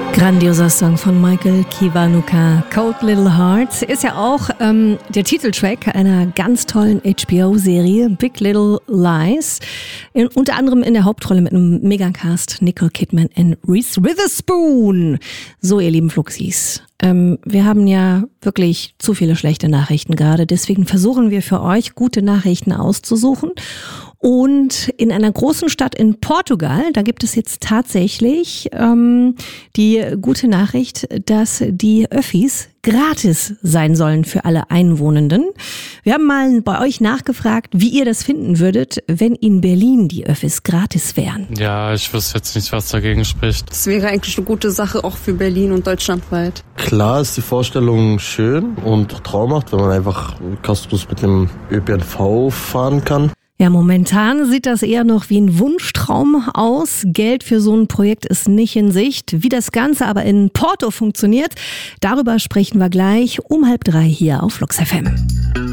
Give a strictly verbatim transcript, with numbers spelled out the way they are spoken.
Grandioser Song von Michael Kiwanuka, Cold Little Hearts, ist ja auch ähm, der Titeltrack einer ganz tollen H B O-Serie, Big Little Lies. In, unter anderem in der Hauptrolle mit einem Megacast, Nicole Kidman und Reese Witherspoon. So, ihr lieben Fluxis, ähm, wir haben ja wirklich zu viele schlechte Nachrichten gerade. Deswegen versuchen wir für euch, gute Nachrichten auszusuchen. Und in einer großen Stadt in Portugal, da gibt es jetzt tatsächlich ähm, die gute Nachricht, dass die Öffis gratis sein sollen für alle Einwohnenden. Wir haben mal bei euch nachgefragt, wie ihr das finden würdet, wenn in Berlin die Öffis gratis wären. Ja, ich wüsste jetzt nicht, was dagegen spricht. Das wäre eigentlich eine gute Sache auch für Berlin und deutschlandweit. Klar ist die Vorstellung schön und traumhaft, wenn man einfach kostenlos mit dem Ö P N V fahren kann. Ja, momentan sieht das eher noch wie ein Wunschtraum aus. Geld für so ein Projekt ist nicht in Sicht. Wie das Ganze aber in Porto funktioniert, darüber sprechen wir gleich um halb drei hier auf Flux F M.